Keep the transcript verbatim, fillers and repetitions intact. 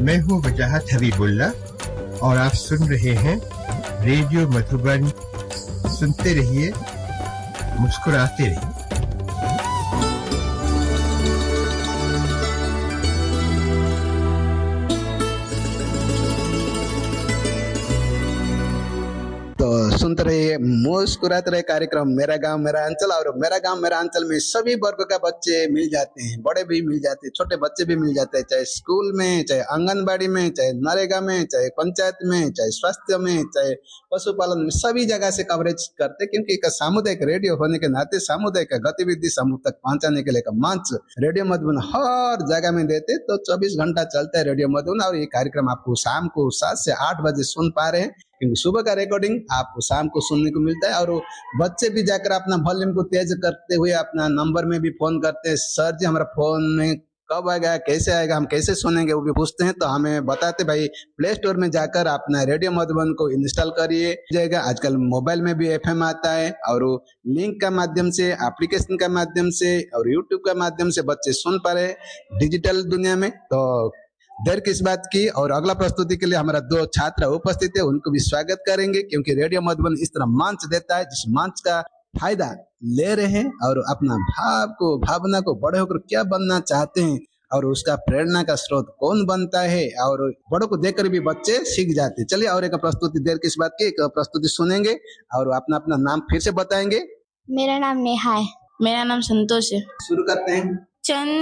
मैं हूँ वजाहत हबीबुल्ला और आप सुन रहे हैं रेडियो मधुबन। सुनते रहिए, मुस्कुराते रहिए। सुनते रहिए, मुस्कुराते रहे कार्यक्रम मेरा गांव मेरा अंचल। और मेरा गांव मेरा अंचल में सभी वर्ग का बच्चे मिल जाते हैं, बड़े भी मिल जाते हैं, छोटे बच्चे भी मिल जाते हैं, चाहे स्कूल में, चाहे आंगनबाड़ी में, चाहे नरेगा में, चाहे पंचायत में, चाहे स्वास्थ्य में, चाहे पशुपालन में, सभी जगह से कवरेज करते। क्योंकि एक सामुदायिक रेडियो होने के नाते सामुदायिक गतिविधि समूह तक पहुंचाने के लिए का मंच रेडियो मधुबन हर जगह में देते। तो चौबीस घंटा चलता है रेडियो मधुबन। और ये कार्यक्रम आपको शाम को सात से आठ बजे सुन पा रहे हैं, क्योंकि सुबह का रिकॉर्डिंग आपको शाम को सुनने को मिलता है। और बच्चे भी जाकर अपना वॉल्यूम को तेज करते हुए अपना नंबर में भी फोन करते हैं, सर जी हमारा फोन में कब आएगा, कैसे आएगा, हम कैसे सुनेंगे, वो भी पूछते हैं। तो हमें बताते भाई प्ले स्टोर में जाकर अपना रेडियो मधुबन को इंस्टॉल करिए जाएगा। आजकल मोबाइल में भी एफएम आता है, और लिंक का माध्यम से, एप्लीकेशन का माध्यम से और यूट्यूब का माध्यम से बच्चे सुन पा रहे डिजिटल दुनिया में। तो देर किस बात की। और अगला प्रस्तुति के लिए हमारा दो छात्र उपस्थित है, उनको भी स्वागत करेंगे। क्योंकि रेडियो मधुबन इस तरह मंच देता है, जिस मंच का फायदा ले रहे हैं और अपना भाव को, भावना को बड़े होकर क्या बनना चाहते हैं और उसका प्रेरणा का स्रोत कौन बनता है, और बड़ों को देखकर भी बच्चे सीख जाते हैं। चलिए और एक प्रस्तुति, देर किस बात की, एक प्रस्तुति सुनेंगे और अपना अपना नाम फिर से बताएंगे। मेरा नाम नेहा है। मेरा नाम संतोष है। शुरू करते हैं। चंद